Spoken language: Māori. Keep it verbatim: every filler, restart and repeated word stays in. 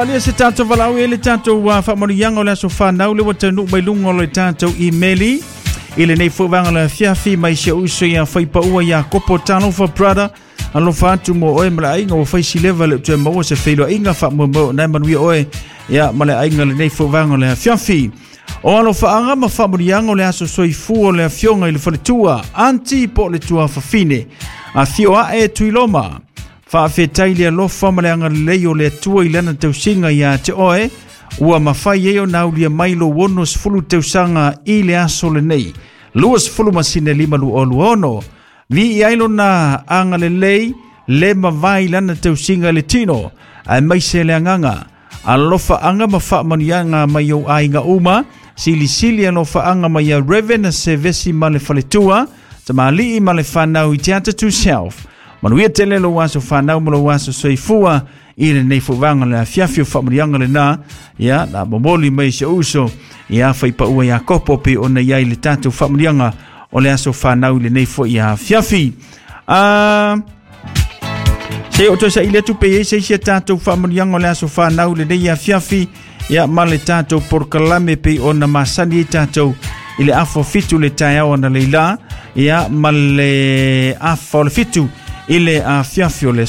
Ale se tato valau ele tato wa fa morianga le so fa na le wata no mai lungo le tato emaili ile nei fo vanga le fiafi mai se uso ya fa pa ua ya kopo tano fa brother alo fa tu mo o mla inga o fa si level tu mo se felo inga fa mo mo na manui o ya mala inga le nei fo vanga le fiafi o alo fa anga ma fa morianga le aso so i fu le fionga ile fa tua anti po le tua fa fine a fio a e tuiloma fa fetai le lo fa male anga le yo le tua ilana te singa ya te oe ua mafai eo na ulia mailo wono sfulu te usanga i le aso le nei lua sfulu masine lima lu olu ono vi i ailo na anga le lei le mavai lana te usinga le tino a maise le anganga a lofa anga mafa manianga mai o ainga uma sili sili a lofa anga mai a revena se vesi male faletua tama li i male whanau i teata to self manuia tele lo waso whanau malo waso soifua i le nei fuvanga le fiafio whamarianga le na ia na momoli mai se uso ia whaipa ua ia kopo pe o na iai le tātou whamarianga o le aso whanau le nei fo ia fiafi uh, se o tosa i le tupe e se isia tātou whamarianga o le aso whanau le nei ia fiafi ia ma le tātou porkalame pe o na masani i tātou i le afo fitu le taiao na leila ia ma le afo le fitu ile a fiafio le